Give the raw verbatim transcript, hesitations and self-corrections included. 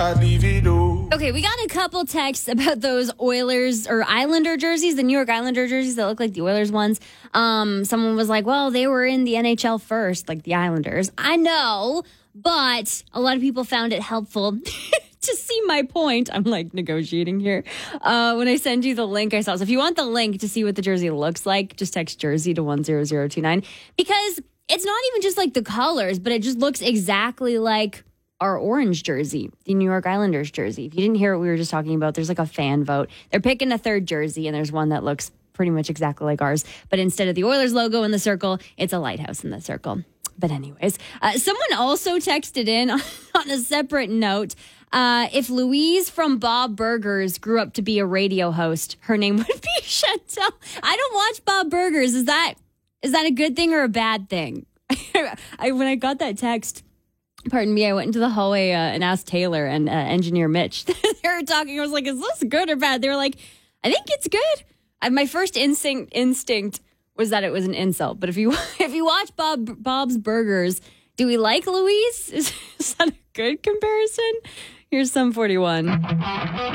Okay, we got a couple texts about those Oilers or Islander jerseys, the New York Islander jerseys that look like the Oilers ones. Um, someone was like, well, they were in the N H L first, like the Islanders. I know, but a lot of people found it helpful to see my point. I'm like negotiating here. Uh, when I send you the link I saw. So if you want the link to see what the jersey looks like, just text jersey to one zero zero two nine, because it's not even just like the colors, but it just looks exactly like our orange jersey, the New York Islanders jersey. If you didn't hear what we were just talking about, there's like a fan vote. They're picking a third jersey, and there's one that looks pretty much exactly like ours. But instead of the Oilers logo in the circle, it's a lighthouse in the circle. But anyways, uh, someone also texted in on, on a separate note. Uh, if Louise from Bob Burgers grew up to be a radio host, her name would be Chantel. I don't watch Bob Burgers. Is that is that a good thing or a bad thing? I when I got that text, pardon me, I went into the hallway uh, and asked Taylor and uh, engineer Mitch. They were talking. I was like, is this good or bad? They were like, I think it's good. I, my first instinct instinct was that it was an insult. But if you if you watch Bob Bob's Burgers, do we like Louise? Is, is that a good comparison? Here's some forty-one.